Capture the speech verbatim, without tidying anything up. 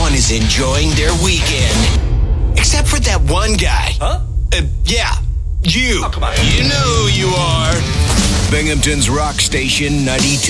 everyone is enjoying their weekend. Except for that one guy. Huh? Uh, yeah, you. Oh, come on. You know who you are. Binghamton's Rock Station ninety-two.